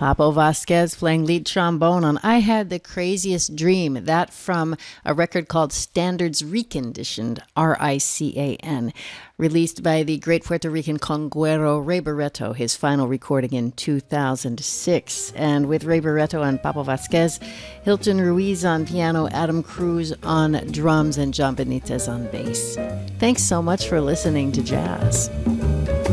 Papo Vasquez playing lead trombone on I Had the Craziest Dream. That from a record called Standards Reconditioned, RICAN, released by the great Puerto Rican conguero Ray Barreto, his final recording in 2006. And with Ray Barreto and Papo Vasquez, Hilton Ruiz on piano, Adam Cruz on drums, and John Benitez on bass. Thanks so much for listening to Jazz.